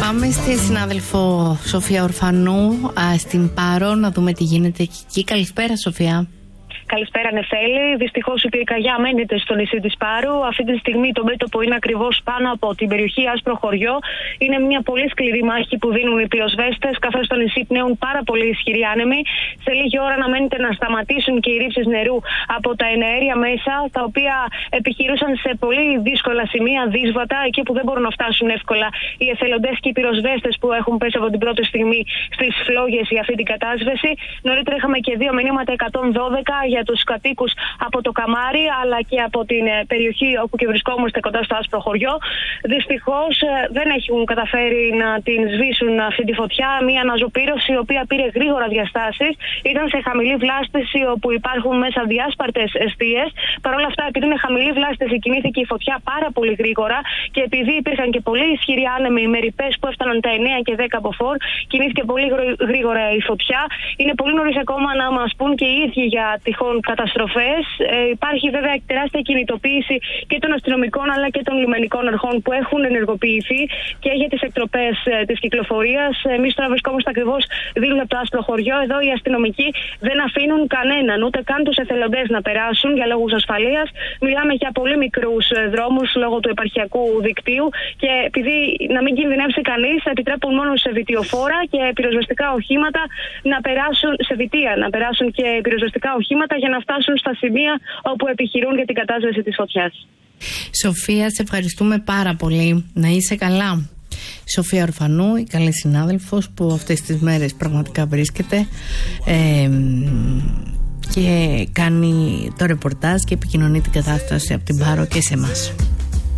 Πάμε στη συνάδελφο Σοφία Ορφανού στην Πάρο να δούμε τι γίνεται εκεί. Καλησπέρα, Σοφία. Καλησπέρα, Νεφέλη. Δυστυχώς η πυρκαγιά μένεται στο νησί της Πάρου. Αυτή τη στιγμή το μέτωπο είναι ακριβώς πάνω από την περιοχή Άσπρο Χωριό. Είναι μια πολύ σκληρή μάχη που δίνουν οι πυροσβέστες, καθώς στο νησί πνέουν πάρα πολύ ισχυροί άνεμοι. Σε λίγη ώρα αναμένεται να σταματήσουν και οι ρήψεις νερού από τα εναέρια μέσα, τα οποία επιχειρούσαν σε πολύ δύσκολα σημεία, δύσβατα, εκεί που δεν μπορούν να φτάσουν εύκολα οι εθελοντές και οι πυροσβέστες που έχουν πέσει από την πρώτη στιγμή στις φλόγες για αυτή την κατάσβεση. Νωρίτερα είχαμε και 2 μηνύματα 112 για τους κατοίκους από το Καμάρι, αλλά και από την περιοχή όπου και βρισκόμαστε κοντά στο Άσπρο Χωριό. Δυστυχώς δεν έχουν καταφέρει να την σβήσουν αυτή τη φωτιά. Μια αναζωπήρωση η οποία πήρε γρήγορα διαστάσεις. Ήταν σε χαμηλή βλάστηση όπου υπάρχουν μέσα διάσπαρτες εστίες. Παρ' όλα αυτά, επειδή είναι χαμηλή βλάστηση, κινήθηκε η φωτιά πάρα πολύ γρήγορα και επειδή υπήρχαν και πολύ ισχυροί άνεμοι με ρηπές που έφταναν τα 9 και 10 από φορ, κινήθηκε πολύ γρήγορα η φωτιά. Είναι πολύ νωρίς ακόμα να μας πούν και οι ίδιοι για τυχόν καταστροφές. Υπάρχει βέβαια τεράστια κινητοποίηση και των αστυνομικών αλλά και των λιμενικών αρχών που έχουν ενεργοποιηθεί και για τις εκτροπές της κυκλοφορίας. Εμείς τώρα βρισκόμαστε ακριβώς δίπλα από το Άσπρο Χωριό. Εδώ οι αστυνομικοί δεν αφήνουν κανέναν, ούτε καν τους εθελοντές να περάσουν για λόγους ασφαλείας. Μιλάμε για πολύ μικρούς δρόμους λόγω του επαρχιακού δικτύου και επειδή να μην κινδυνεύσει κανείς, επιτρέπουν μόνο σε βιτιοφόρα και πυροσβεστικά οχήματα να περάσουν σε βιτία, να περάσουν και πυροσβεστικά οχήματα για να φτάσουν στα σημεία όπου επιχειρούν για την κατάσβεση της φωτιάς. Σοφία, σε ευχαριστούμε πάρα πολύ. Να είσαι καλά. Σοφία Ορφανού, η καλή συνάδελφος που αυτές τις μέρες πραγματικά βρίσκεται και κάνει το ρεπορτάζ και επικοινωνεί την κατάσταση από την Πάρο και σε εμάς.